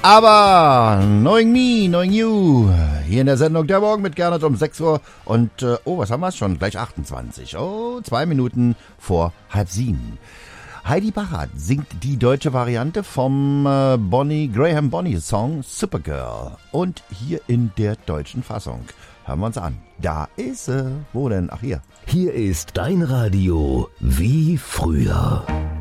Aber Knowing Me, Knowing You, hier in der Sendung der Morgen mit Gernot um 6 Uhr und, was haben wir schon? Gleich 28. 2 Minuten vor 6:30. Heidi Bachert singt die deutsche Variante vom Graham Bonny Song Supergirl und hier in der deutschen Fassung. Hören wir uns an. Da ist sie. Wo denn? Ach, hier. Hier ist dein Radio wie früher.